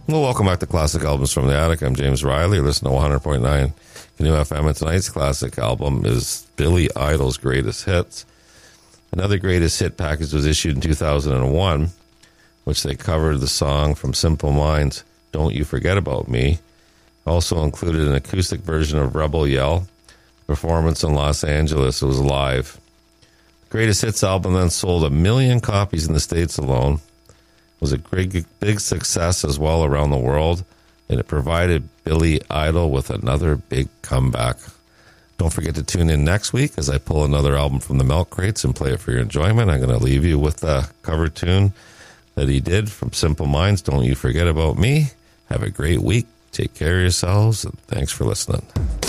Well, welcome back to Classic Albums from the Attic. I'm James Riley. Listen to 100.9 Canoe FM, and tonight's classic album is Billy Idol's Greatest Hits. Another greatest hit package was issued in 2001, which they covered the song from Simple Minds, Don't You Forget About Me. Also included an acoustic version of Rebel Yell. Performance in Los Angeles. It was live. The Greatest Hits album then sold 1 million copies in the States alone. It was a big success as well around the world, and it provided Billy Idol with another big comeback. Don't forget to tune in next week as I pull another album from the Milk Crates and play it for your enjoyment. I'm going to leave you with the cover tune that he did from Simple Minds, Don't You Forget About Me. Have a great week. Take care of yourselves, and thanks for listening.